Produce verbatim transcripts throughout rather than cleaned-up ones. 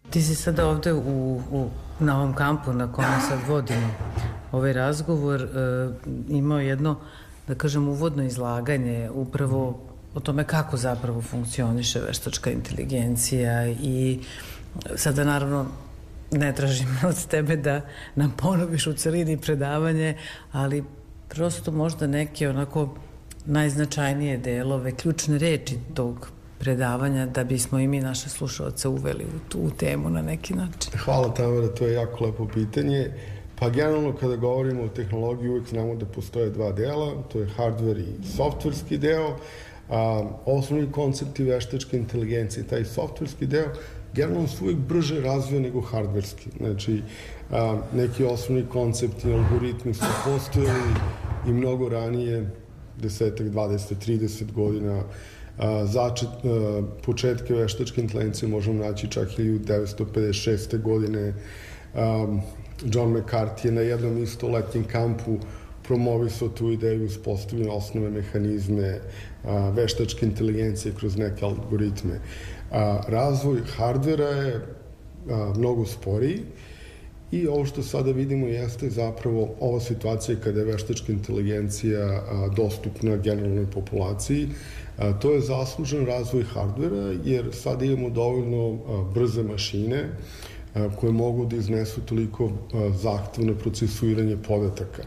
Ti si sada ovde u, u, na ovom kampu na kome sad vodimo ovaj razgovor, e, imao jedno, da kažem, uvodno izlaganje upravo o tome kako zapravo funkcioniše veštačka inteligencija i sada naravno ne tražim od tebe da nam ponoviš u celini predavanje, ali prosto možda neke onako najznačajnije delove, ključne reči tog predavanja da bismo i mi naše slušalce uveli u tu temu na neki način. Hvala, Tamara, to je jako lepo pitanje. Pa generalno kada govorimo o tehnologiji uvijek znamo da postoje dva dela, to je hardware i softverski deo. A, osnovni koncepti veštačke inteligencije, taj softverski deo generalno su uvijek brže razvija nego hardverski. Znači, a, neki osnovni koncepti, algoritmi su postojali i mnogo ranije, desetak, dvadeset, trideset godina. A, začet, a, početke veštačke inteligencije možemo naći čak hiljadu devetsto pedeset šeste. godine. A, John McCarthy je na jednom istoletnjem kampu promovisao tu ideju, uspostavljene osnove mehanizme a, veštačke inteligencije kroz neke algoritme. A, razvoj hardvera je a, mnogo sporiji i ovo što sada vidimo jeste zapravo ova situacija kada je veštačka inteligencija a, dostupna generalnoj populaciji. A, to je zaslužen razvoj hardvera jer sada imamo dovoljno a, brze mašine a, koje mogu da iznesu toliko a, zahtevno procesuiranje podataka.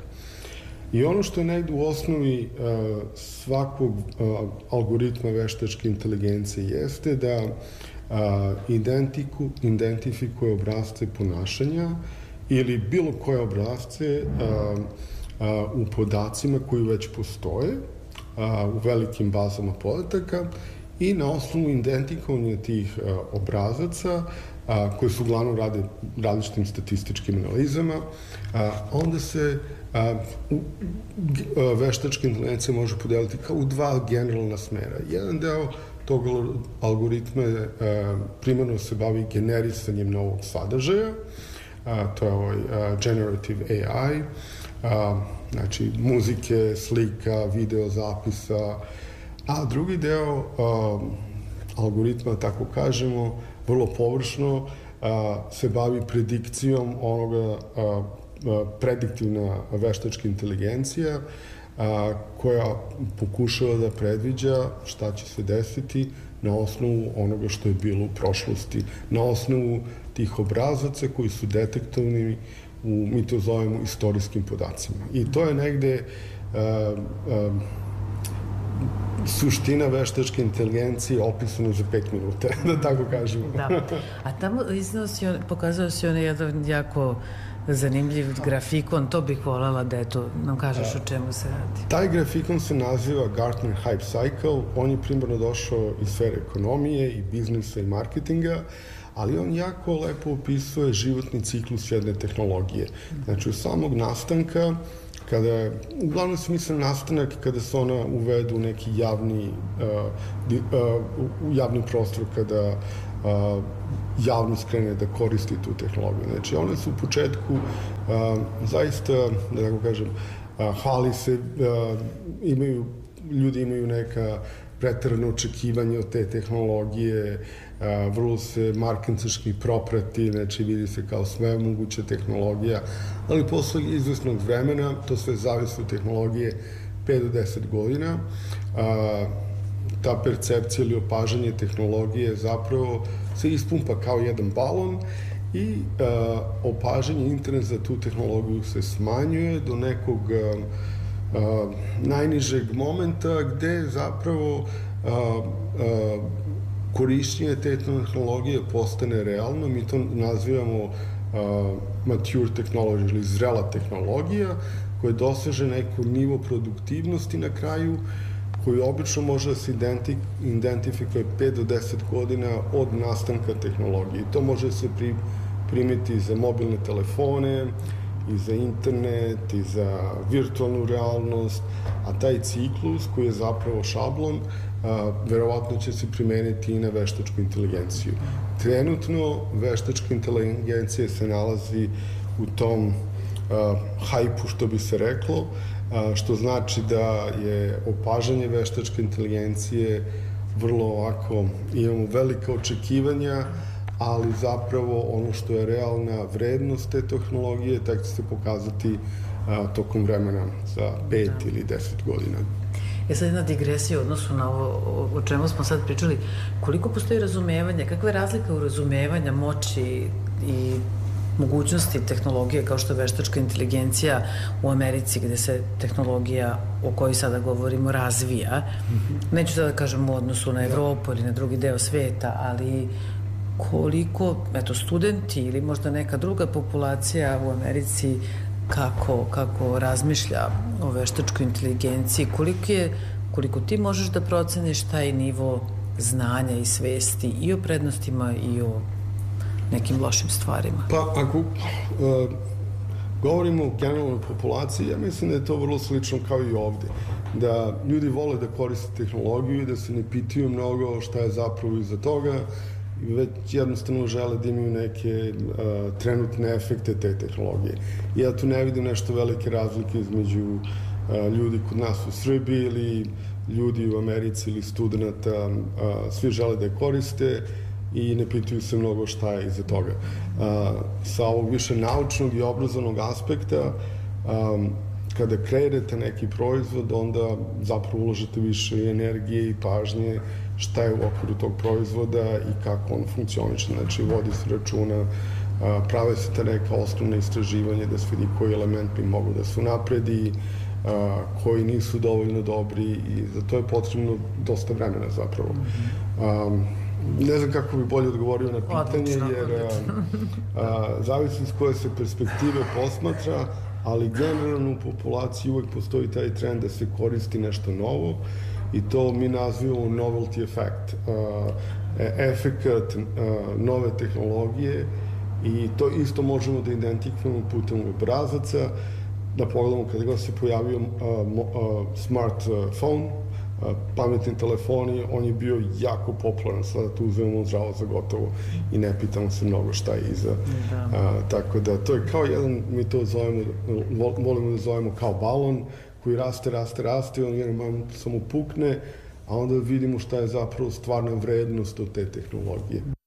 I ono što je negde u osnovi uh, svakog uh, algoritma veštačke inteligencije jeste da uh, identiku, identifikuje obrazce ponašanja ili bilo koje obrazce uh, uh, u podacima koji već postoje uh, u velikim bazama podataka i na osnovu identifikovanja tih uh, obrazaca a, koji su uglavnom rade različitim statističkim analizama, a, onda se a, u, a, veštačka inteligencija može podeliti kao u dva generalna smera. Jedan deo tog algoritma je, primarno se bavi generisanjem novog sadržaja, a, to je ovaj a, generative A I, a, znači muzike, slika, video zapisa, a drugi deo a, algoritma, tako kažemo, vrlo površno, a, se bavi predikcijom onoga, a, a, prediktivna veštačka inteligencija, a, koja pokušava da predviđa šta će se desiti na osnovu onoga što je bilo u prošlosti, na osnovu tih obrazaca koji su detektovani u, mi to zovemo, istorijskim podacima. I to je negde a, a, suština veštačke inteligencije opisana za pet minuta, da tako kažemo. Da. A tamo iznosi, pokazao si on jedan jako zanimljiv grafikon, to bih voljela da eto nam kažeš o čemu se radi. Taj grafikon se naziva Gartner Hype Cycle, on je primarno došao iz sfere ekonomije i biznisa i marketinga, ali on jako lepo opisuje životni ciklus jedne tehnologije. Znači, od samog nastanka, kada, uglavnom se mislim nastanak kada se ona uvedu u neki javni, uh, di, uh, u javni prostor, kada uh, javnost krene da koristi tu tehnologiju. Znači, one su u početku uh, zaista, da tako kažem, uh, hvali se, uh, imaju, ljudi imaju neka preterano očekivanje od te tehnologije, a, vrlo se marketinški proprati, znači vidi se kao sve moguća tehnologija, ali posle izvesnog vremena, to sve zavisi od tehnologije, pet do deset godina, a, ta percepcija ili opažanje tehnologije zapravo se ispumpa kao jedan balon i a, opažanje interesa za tu tehnologiju se smanjuje do nekog a, a, najnižeg momenta gde zapravo a, a, korišćenje te tehnologije postane realno. Mi to nazivamo uh, mature technology ili zrela tehnologija koja doseže neko nivo produktivnosti na kraju koji obično može da se identifikuje pet do deset godina od nastanka tehnologije. I to može se pri, primiti za mobilne telefone, i za internet, i za virtualnu realnost, a taj ciklus koji je zapravo šablon, a, verovatno će se primeniti i na veštačku inteligenciju. Trenutno veštačka inteligencija se nalazi u tom a, hajpu, što bi se reklo, a, što znači da je opažanje veštačke inteligencije vrlo ovako, imamo velika očekivanja, ali zapravo ono što je realna vrednost te tehnologije tek će se pokazati a, tokom vremena za pet da. ili deset godina. Je sad jedna digresija u odnosu na ovo o čemu smo sad pričali. Koliko postoji razumevanje, kakva je razlika u razumevanja moći i mogućnosti tehnologije kao što je veštačka inteligencija u Americi gde se tehnologija o kojoj sada govorimo razvija. Neću sada da kažem u odnosu na Evropu ili na drugi deo sveta, ali koliko, eto, studenti ili možda neka druga populacija u Americi kako, kako razmišlja o veštačkoj inteligenciji, koliko je, koliko ti možeš da proceniš taj nivo znanja i svesti i o prednostima i o nekim lošim stvarima? Pa, ako uh, govorimo o generalnoj populaciji, ja mislim da je to vrlo slično kao i ovde. Da ljudi vole da koriste tehnologiju i da se ne pitaju mnogo šta je zapravo iza toga, već jednostavno žele da imaju neke uh, trenutne efekte te tehnologije. Ja tu ne vidim nešto velike razlike između uh, ljudi kod nas u Srbiji ili ljudi u Americi ili studenta. Uh, svi žele da je koriste i ne pitaju se mnogo šta je iza toga. Uh, sa ovog više naučnog i obrazovnog aspekta, um, kada kreirate neki proizvod, onda zapravo uložite više energije i pažnje šta je u okviru tog proizvoda i kako on funkcioniše. Znači, vodi se računa, prave se te neka osnovne istraživanje da se vidi koji element bi mogu da se unapredi, koji nisu dovoljno dobri i za to je potrebno dosta vremena zapravo. Um, ne znam kako bi bolje odgovorio na pitanje, jer zavisi s koje se perspektive posmatra, ali generalno u populaciji uvek postoji taj trend da se koristi nešto novo i to mi nazivamo novelty effect, efekat nove tehnologije i to isto možemo da identifikujemo putem obrazaca, da pogledamo kada god se pojavio smartphone, pametni telefoni, on je bio jako popularan, sada to uzmemo zdravo za gotovo i ne pitamo se mnogo šta je iza. Da. A, tako da to je kao jedan, mi to zovemo, volimo da zovemo kao balon koji raste, raste, raste, on jedan samo pukne, a onda vidimo šta je zapravo stvarna vrednost od te tehnologije.